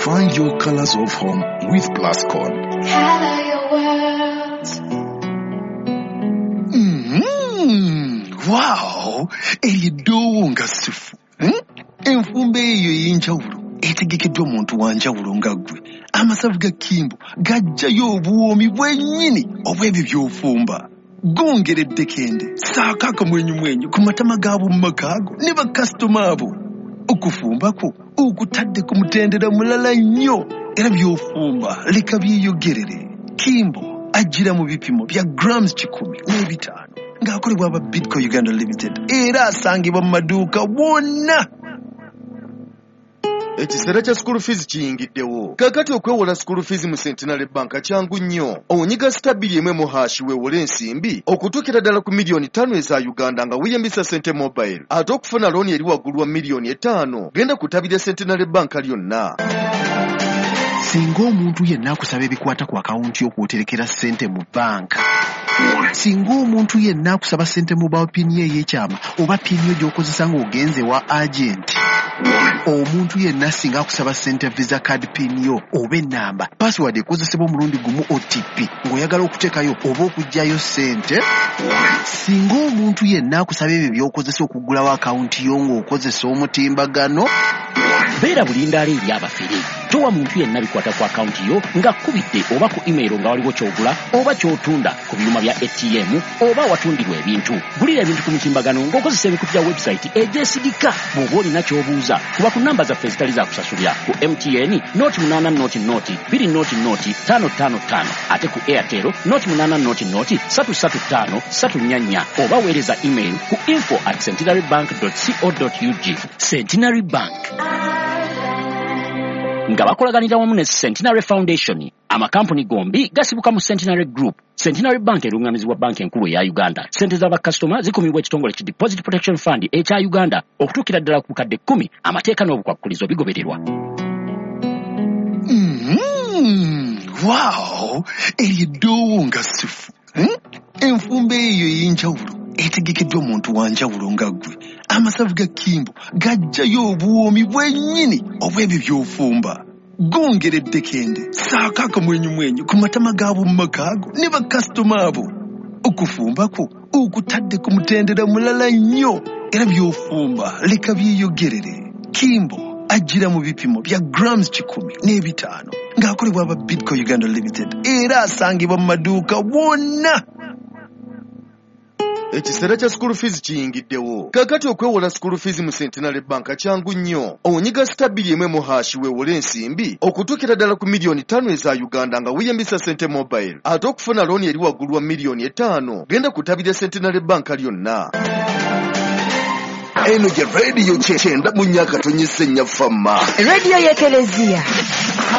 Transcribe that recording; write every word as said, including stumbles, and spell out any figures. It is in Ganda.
Find your colors of home with Plascon. Color your world. Mm-hmm. Wow! Erido nga sifu. Hmm? Enfumbe eyo y'enjawulo etegekeddwa omuntu wa njawulo nga ggwe. Amasavu ga Kimbo gajjayo obuwoomi bwennyini obw'ebyo by'ofumba. Gongeredde kende saako akamwenyumwenyu ku matama gaabo mu makaago ne bakasitoma abo. Okufumba kwo okutadde ku mutendera mulala nnyo era by'ofumba leka byeyogerere. Kimbo ajjira mu bipimo bya grams kikumi n'ebitaano ng'akolebwa aba Bidco Uganda Limited era asangibwa mu maduuka wonna. Ekiseera kya school fees kiyingiddewo. Kakati okwewola school fees mu Centenary Bank kyangu nnyo. Onyiga stabili emwe mu hashi weewole ensimbi okutuukira ddala ku miliyoni ttaano eza Uganda nga weeyambisa Sente Mobile. Ate okufuna looni eri waggulu wa miliyoni etaano genda kutabira Centenary Bank lyonna. Singa omuntu yenna akusaba ebikwata ku akawunti y'okwoterekera ssente mu banka. Singa omuntu yenna akusaba ssente mobile pin ye ey'ekyama oba pin yo gy'okozesa ng'ogenze wa agent. Omuntu yenna singa akusaba ssente visa card pin yo oba ennamba password ekozesebwa omulundi gumu O T P ng'oyagala okuteekayo oba okuggyayo ssente. Singa omuntu yenna akusaba ebyo by'okozesa okuggulawo akawunti yo ng'okozesa omutimbagano. Beera bulindaala eri abafere. Towa muntu yenna bikwata ku akawunti yo nga kkubidde oba ku email nga waliwo ky'ogula oba ky'otunda ku byuma bya A T M oba watundirwa ebintu. Gulira ebintu ku mutimbagano ng'okozesa ebikutu bya website egyesigika. Bw'oba olina ky'obuuza kuba ku nnamba zaffe ezitali za kusasulira ku M T N noti munaana noti noti bbiri noti noti ttaano ttaano ttaano ate ku Airtel noti munaana noti noti ssatu ssatu ttaano ssatu nnya nnya oba weereza email ku info at centenarybank dot co dot U G. Centenary Bank nga bakolaganira wamu ne Centenary Foundation, amakampuni gombi gasibuka mu Centenary Group. Centenary Bank erungamizibwa banki enkulu eya Uganda. Sente z'abakasitoma zikumibwa ekitongole ki Deposit Protection Fund ekya Uganda okutuukira ddala ku bukadde kkumi amateeka n'obukwakkulizo bigobererwa. Mm-hmm. Wow! Erido nga sifu. Hmm? Enfumbe eyo y'enjawulo etegekeddwa omuntu wa njawulo nga ggwe. Amasavu ga Kimbo gajjayo obuwoomi bwennyini obw'ebyo by'ofumba. Gongeredde kende saako akamwenyumwenyu ku matama gaabo mu makaago ne bakasitoma abo. Okufumba kwo okutadde ku mutendera mulala nnyo era by'ofumba leka byeyogerere. Kimbo ajjira mu bipimo bya grams kikumi n'ebitaano ng'akolebwa aba Bidco Uganda Limited era asangibwa mu maduuka wonna. Ekiseera kya school fees kiyingiddewo. Kakati okwewola school fees mu Centenary Bank kyangu nnyo. Onyiga stabili emwe mu hashi weewole ensimbi okutuukira ddala ku miliyoni ttaano eza Uganda nga weeyambisa Sente Mobile. Ate okufuna looni eri waggulu wa miliyoni etaano genda kutabira Centenary Bank lyonna. Eno gye radio kyenda mu nnyaka tonyise nnya famma. Radio y'Ekereziya.